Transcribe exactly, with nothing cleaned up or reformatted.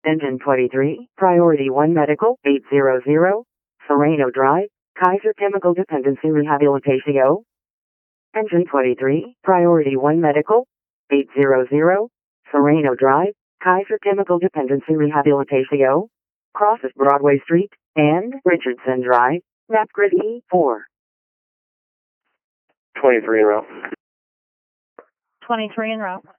Engine twenty-three, Priority one Medical, eight hundred, Sereno Drive, Kaiser Chemical Dependency Rehabilitatio. Engine twenty-three, Priority one Medical, eight hundred, Sereno Drive, Kaiser Chemical Dependency Rehabilitatio. Crosses Broadway Street and Richardson Drive, map grid E four. twenty-three en route. twenty-three en route.